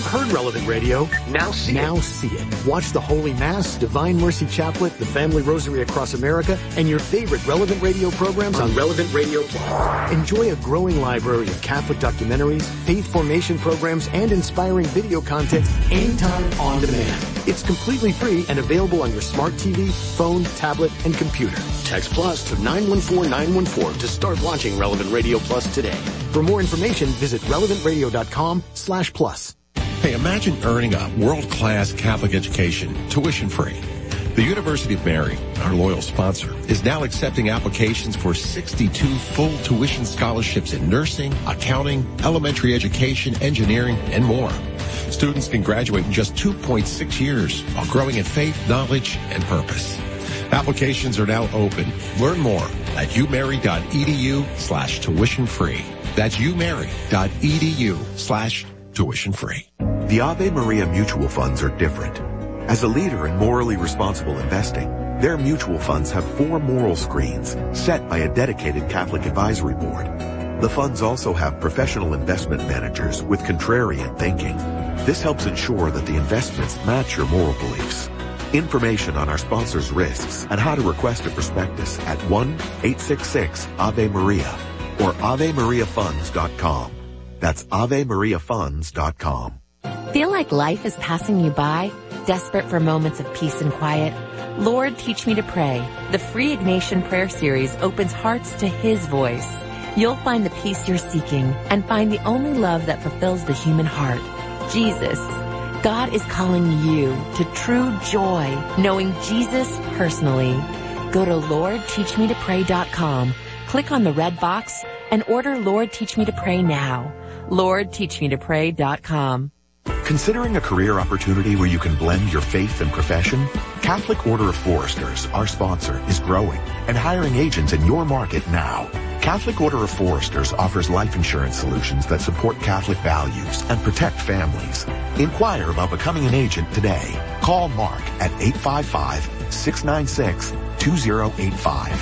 You've heard Relevant Radio. Now see it. Watch the Holy Mass, Divine Mercy Chaplet, the Family Rosary Across America, and your favorite Relevant Radio programs on Relevant Radio Plus. Enjoy a growing library of Catholic documentaries, faith formation programs, and inspiring video content anytime on demand. It's completely free and available on your smart TV, phone, tablet, and computer. Text Plus to 914914 to start watching Relevant Radio Plus today. For more information, visit relevantradio.com/plus. Hey, imagine earning a world-class Catholic education, tuition-free. The University of Mary, our loyal sponsor, is now accepting applications for 62 full tuition scholarships in nursing, accounting, elementary education, engineering, and more. Students can graduate in just 2.6 years while growing in faith, knowledge, and purpose. Applications are now open. Learn more at umary.edu/tuition-free. That's umary.edu/tuition-free. The Ave Maria mutual funds are different. As a leader in morally responsible investing, their mutual funds have 4 moral screens set by a dedicated Catholic advisory board. The funds also have professional investment managers with contrarian thinking. This helps ensure that the investments match your moral beliefs. Information on our sponsors' risks and how to request a prospectus at 1-866-AVE-MARIA or AveMariaFunds.com. That's AveMariaFunds.com. Feel like life is passing you by? Desperate for moments of peace and quiet? Lord, Teach Me to Pray. The free Ignatian prayer series opens hearts to His voice. You'll find the peace you're seeking and find the only love that fulfills the human heart, Jesus. God is calling you to true joy, knowing Jesus personally. Go to LordTeachMeToPray.com, click on the red box, and order Lord Teach Me to Pray now. LordTeachMeToPray.com. Considering a career opportunity where you can blend your faith and profession? Catholic Order of Foresters, our sponsor, is growing and hiring agents in your market now. Catholic Order of Foresters offers life insurance solutions that support Catholic values and protect families. Inquire about becoming an agent today. Call Mark at 855-696-2085.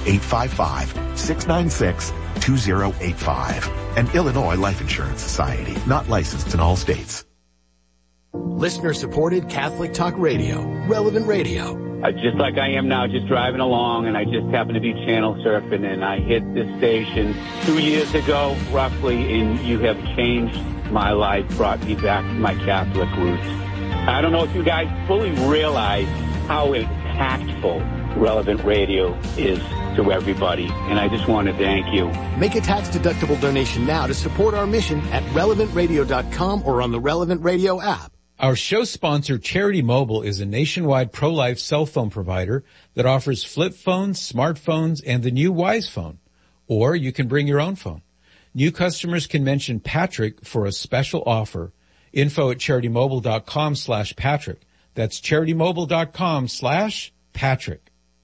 855-696-2085. An Illinois Life Insurance Society, not licensed in all states. Listener-supported Catholic Talk Radio, Relevant Radio. Just like I am now, just driving along, and I just happened to be channel surfing, and I hit this station 2 years ago, roughly, and you have changed my life, brought me back to my Catholic roots. I don't know if you guys fully realize how impactful Relevant Radio is to everybody, and I just want to thank you. Make a tax-deductible donation now to support our mission at relevantradio.com or on the Relevant Radio app. Our show sponsor, Charity Mobile, is a nationwide pro-life cell phone provider that offers flip phones, smartphones, and the new Wise phone. Or you can bring your own phone. New customers can mention Patrick for a special offer. Info at CharityMobile.com/Patrick. That's CharityMobile.com/Patrick.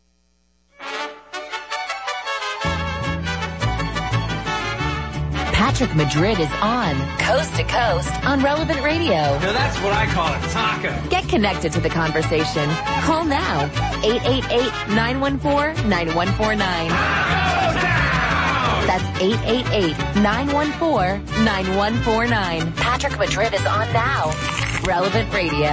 Patrick Madrid is on Coast to Coast on Relevant Radio. Now that's what I call a taco. Get connected to the conversation. Call now. 888-914-9149. That's 888-914-9149. Patrick Madrid is on now. Relevant Radio.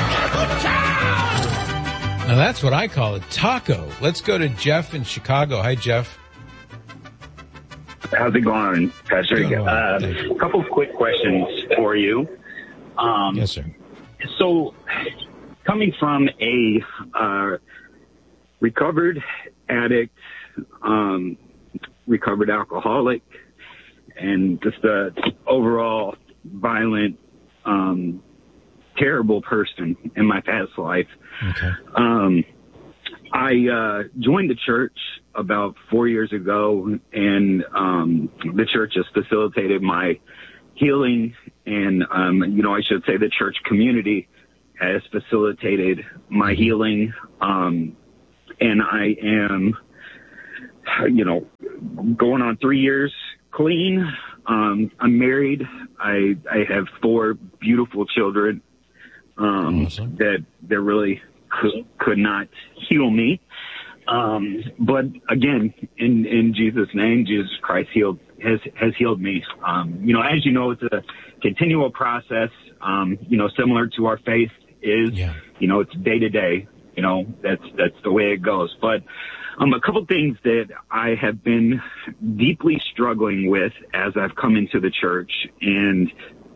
Now that's what I call a taco. Let's go to Jeff in Chicago. Hi, Jeff. How's it going, Pastor? A couple of quick questions for you. Yes, sir. So, coming from a recovered addict, recovered alcoholic, and just a overall violent, terrible person in my past life. Okay. I joined the church about 4 years ago, and the church has facilitated my healing, and I should say the church community has facilitated my healing, and I am, going on 3 years clean. I'm married. I have 4 beautiful children Awesome. that really could not heal me. But again, in Jesus' name, Jesus Christ healed has healed me. As you know, it's a continual process, similar to our faith is, it's day to day, that's the way it goes. But, a couple things that I have been deeply struggling with as I've come into the church and,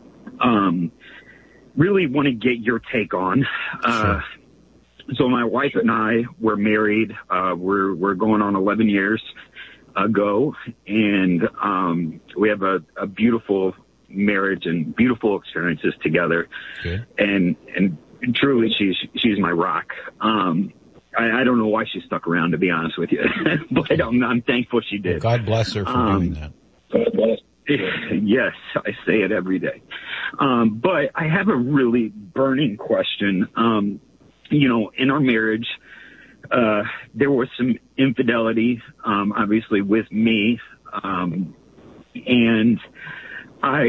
really want to get your take on. Sure. So my wife and I were married. We're going on 11 years ago, and we have a beautiful marriage and beautiful experiences together. Okay. And truly, she's my rock. I don't know why she stuck around, to be honest with you, but I'm thankful she did. Well, God bless her for doing that. Yes, I say it every day. But I have a really burning question. In our marriage, there was some infidelity, obviously with me. And I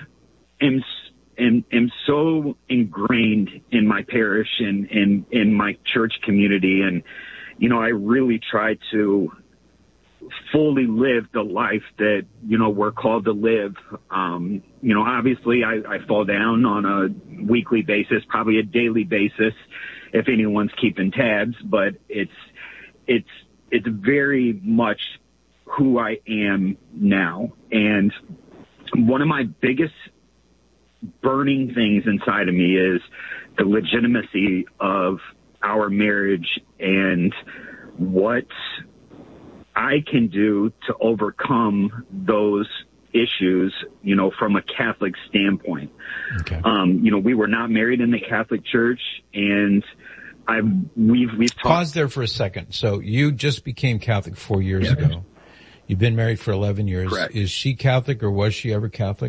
am so ingrained in my parish and in my church community. And, I really try to fully live the life that, we're called to live. Obviously I fall down on a weekly basis, probably a daily basis, if anyone's keeping tabs, but it's very much who I am now. And one of my biggest burning things inside of me is the legitimacy of our marriage and what I can do to overcome those issues, from a Catholic standpoint. Okay. We were not married in the Catholic Church, and we've talked. Pause there for a second. So you just became Catholic 4 years ago. You've been married for 11 years. Correct. Is she Catholic, or was she ever Catholic?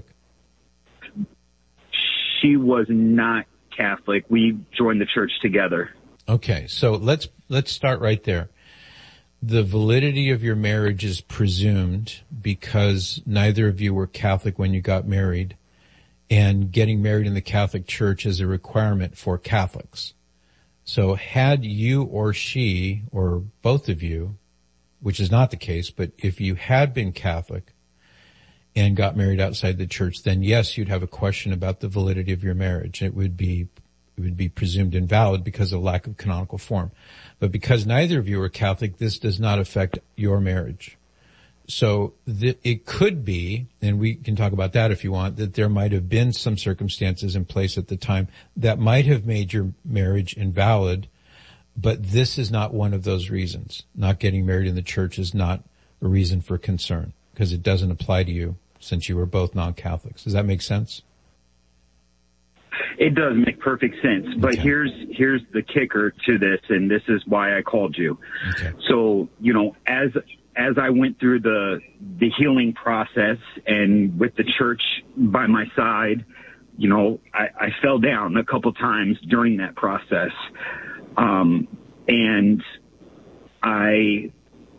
She was not Catholic. We joined the church together. Okay. So let's start right there. The validity of your marriage is presumed because neither of you were Catholic when you got married, and getting married in the Catholic Church is a requirement for Catholics. So had you or she, or both of you, which is not the case, but if you had been Catholic and got married outside the church, then yes, you'd have a question about the validity of your marriage. It would be presumed invalid because of lack of canonical form. But because neither of you are Catholic, this does not affect your marriage. So it could be, and we can talk about that if you want, that there might have been some circumstances in place at the time that might have made your marriage invalid, but this is not one of those reasons. Not getting married in the church is not a reason for concern because it doesn't apply to you since you were both non-Catholics. Does that make sense? It does make perfect sense, but Okay. here's the kicker to this, and this is why I called you. Okay. So, as I went through the healing process and with the church by my side, I fell down a couple times during that process. And I,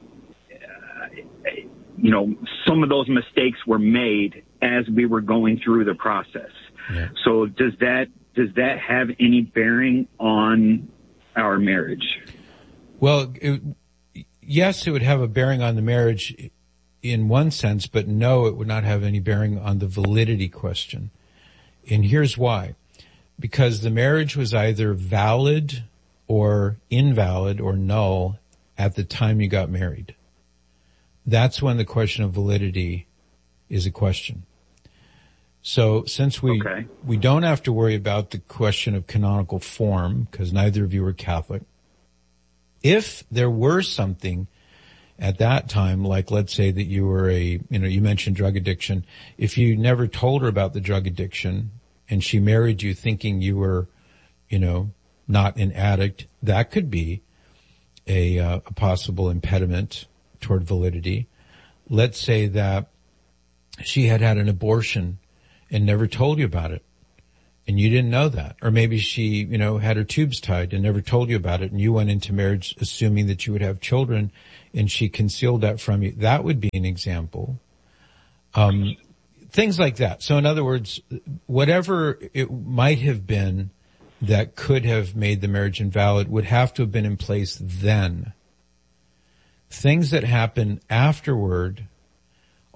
some of those mistakes were made as we were going through the process. Yeah. So does that have any bearing on our marriage? Well, yes, it would have a bearing on the marriage in one sense, but no, it would not have any bearing on the validity question. And here's why. Because the marriage was either valid or invalid or null at the time you got married. That's when the question of validity is a question. So since we don't have to worry about the question of canonical form, because neither of you were Catholic, if there were something at that time, like let's say that you were you mentioned drug addiction, if you never told her about the drug addiction and she married you thinking you were, not an addict, that could be a possible impediment toward validity. Let's say that she had an abortion and never told you about it, and you didn't know that. Or maybe she, had her tubes tied and never told you about it, and you went into marriage assuming that you would have children, and she concealed that from you. That would be an example. Things like that. So in other words, whatever it might have been that could have made the marriage invalid would have to have been in place then. Things that happen afterward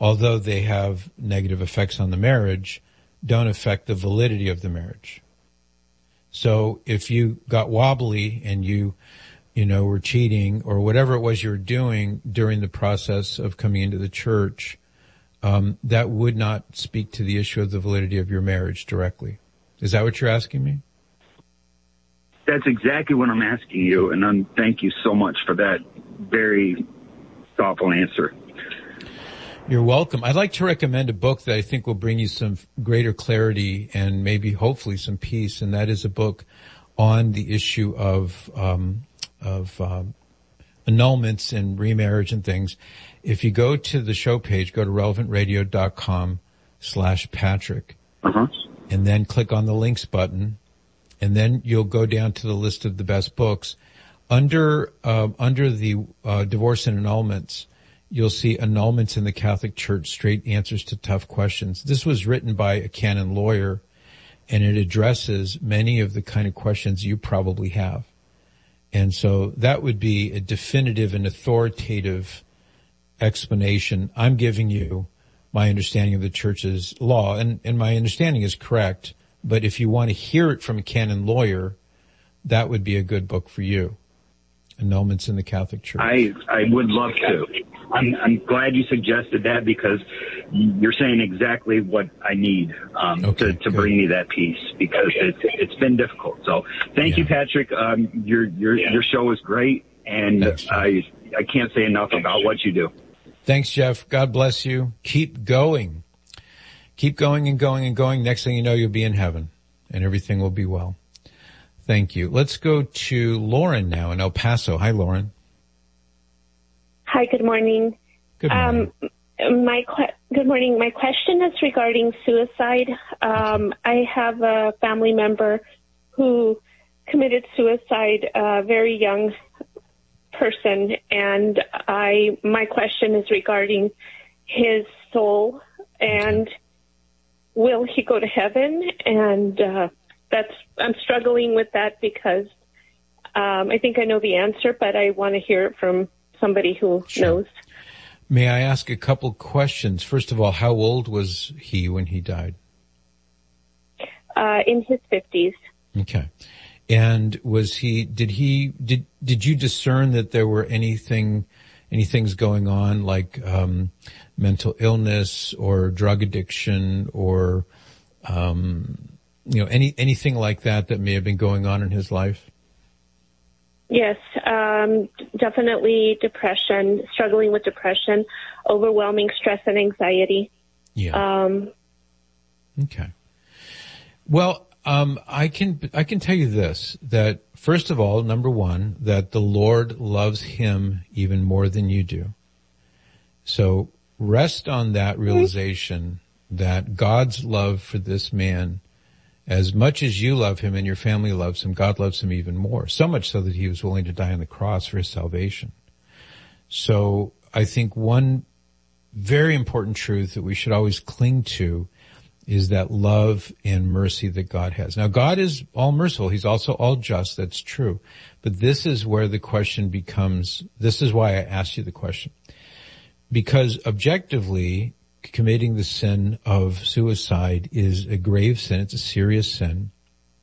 although they have negative effects on the marriage, don't affect the validity of the marriage. So if you got wobbly and you were cheating or whatever it was you were doing during the process of coming into the church, that would not speak to the issue of the validity of your marriage directly. Is that what you're asking me? That's exactly what I'm asking you, and thank you so much for that very thoughtful answer. You're welcome. I'd like to recommend a book that I think will bring you some greater clarity and maybe hopefully some peace, and that is a book on the issue of annulments and remarriage and things. If you go to the show page, go to relevantradio.com/Patrick, and then click on the links button, and then you'll go down to the list of the best books. Under the divorce and annulments, you'll see Annulments in the Catholic Church, Straight Answers to Tough Questions. This was written by a canon lawyer, and it addresses many of the kind of questions you probably have. And so that would be a definitive and authoritative explanation. I'm giving you my understanding of the church's law, and my understanding is correct, but if you want to hear it from a canon lawyer, that would be a good book for you. Annulments in the Catholic Church. I would love to. I'm glad you suggested that because you're saying exactly what I need to bring me that peace because it's been difficult. So thank you, Patrick. Your show is great, and I can't say enough about what you do. Thanks, Jeff. God bless you. Keep going. Keep going and going and going. Next thing you know, you'll be in heaven, and everything will be well. Thank you. Let's go to Lauren now in El Paso. Hi, Lauren. Hi, good morning. Good morning. Good morning. My question is regarding suicide. I have a family member who committed suicide, a very young person, and my question is regarding his soul and will he go to heaven? And I'm struggling with that because I think I know the answer, but I want to hear it from somebody who knows. May I ask a couple questions? First of all, how old was he when he died? In his 50s. Okay. And did you discern that there were anything things going on like mental illness or drug addiction or anything like that may have been going on in his life? Yes, definitely depression, struggling with depression, overwhelming stress and anxiety. Yeah. Okay. Well, I can tell you this, that first of all, number one, that the Lord loves him even more than you do. So rest on that realization that God's love for this man, as much as you love him and your family loves him, God loves him even more. So much so that he was willing to die on the cross for his salvation. So I think one very important truth that we should always cling to is that love and mercy that God has. Now, God is all merciful. He's also all just. That's true. But this is where the question becomes, this is why I asked you the question. Because objectively, committing the sin of suicide is a grave sin. It's a serious sin.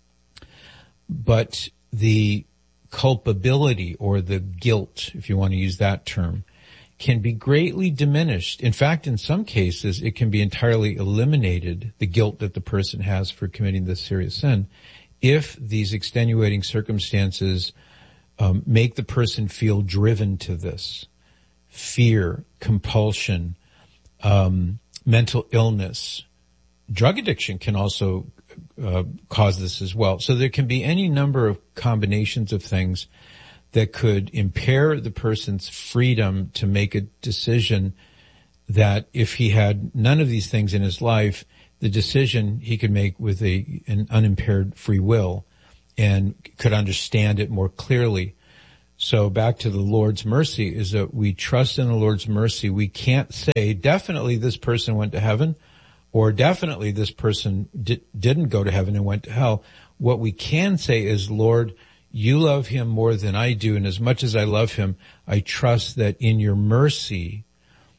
But the culpability or the guilt, if you want to use that term, can be greatly diminished. In fact, in some cases, it can be entirely eliminated, the guilt that the person has for committing this serious sin, if these extenuating circumstances make the person feel driven to this. Fear, compulsion, mental illness. Drug addiction can also cause this as well. So there can be any number of combinations of things that could impair the person's freedom to make a decision that if he had none of these things in his life, the decision he could make with an unimpaired free will and could understand it more clearly. So back to the Lord's mercy is that we trust in the Lord's mercy. We can't say definitely this person went to heaven or definitely this person didn't go to heaven and went to hell. What we can say is, Lord, you love him more than I do, and as much as I love him, I trust that in your mercy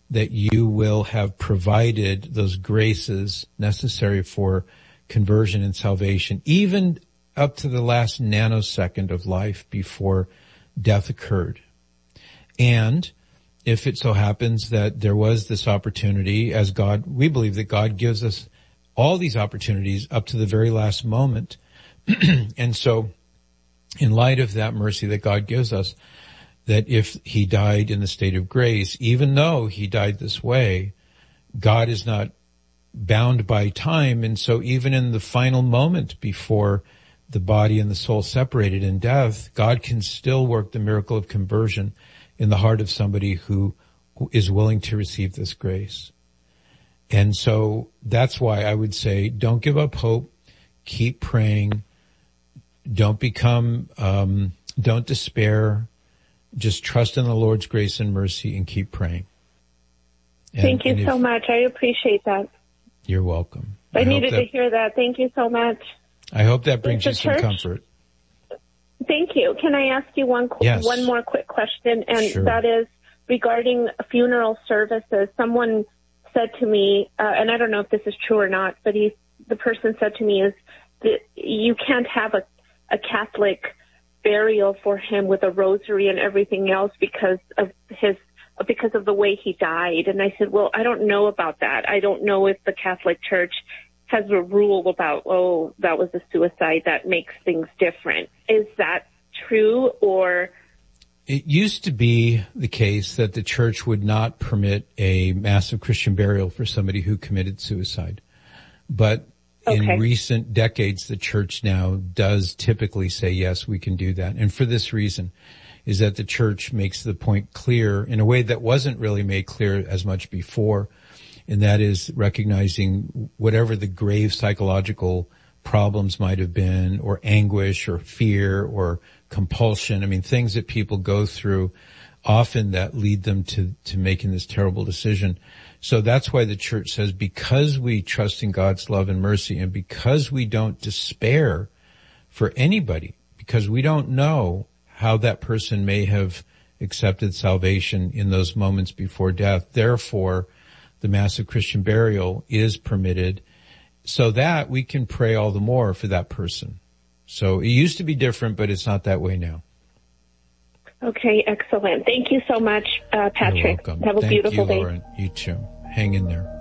that you will have provided those graces necessary for conversion and salvation, even up to the last nanosecond of life before death occurred. And if it so happens that there was this opportunity, as God, we believe that God gives us all these opportunities up to the very last moment. And so, in light of that mercy that God gives us, that if he died in the state of grace, even though he died this way, God is not bound by time. And so even in the final moment before the body and the soul separated in death, God can still work the miracle of conversion in the heart of somebody who is willing to receive this grace. And so that's why I would say, don't give up hope. Keep praying. Don't don't despair. Just trust in the Lord's grace and mercy and keep praying. Thank you so much. I appreciate that. You're welcome. I needed to hear that. Thank you so much. I hope that brings you some comfort. Thank you. Can I ask you one more quick question? And sure. That is regarding funeral services. Someone said to me, and I don't know if this is true or not, but the person said to me is that you can't have a Catholic burial for him with a rosary and everything else because of the way he died. And I said, well, I don't know about that. I don't know if the Catholic Church has a rule about, that was a suicide that makes things different. Is that true, or? It used to be the case that the church would not permit a massive Christian burial for somebody who committed suicide. But in recent decades, the church now does typically say, yes, we can do that. And for this reason is that the church makes the point clear in a way that wasn't really made clear as much before. And that is recognizing whatever the grave psychological problems might have been, or anguish or fear or compulsion. I mean, things that people go through often that lead them to making this terrible decision. So that's why the church says, because we trust in God's love and mercy, and because we don't despair for anybody, because we don't know how that person may have accepted salvation in those moments before death, therefore the massive Christian burial is permitted so that we can pray all the more for that person. So it used to be different, but it's not that way now. Okay, excellent. Thank you so much, Patrick. You're welcome. Have a beautiful day. Thank you, Lauren. You too. Hang in there.